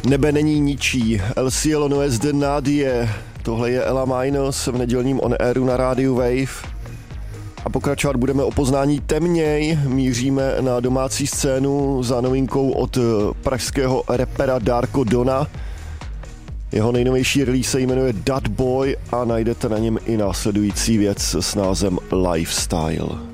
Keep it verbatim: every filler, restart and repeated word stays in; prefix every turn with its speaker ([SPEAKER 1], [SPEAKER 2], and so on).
[SPEAKER 1] Nebe není ničí, El cielo no es de nadie. Tohle je Ela Minus v nedělním on airu na rádiu Wave. A pokračovat budeme o poznání temněj. Míříme na domácí scénu za novinkou od pražského rapera Darko Dona. Jeho nejnovější release se jmenuje Dat Boy a najdete na něm i následující věc s názvem Lifestyle.